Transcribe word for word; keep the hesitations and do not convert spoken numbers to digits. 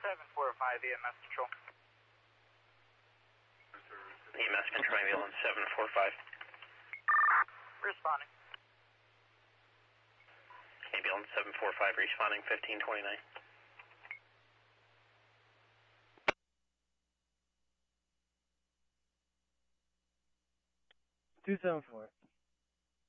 seven four five E M S control. E M S control, ambulance seven four five. Responding. Ambulance seven four five responding fifteen twenty-nine. two seven four.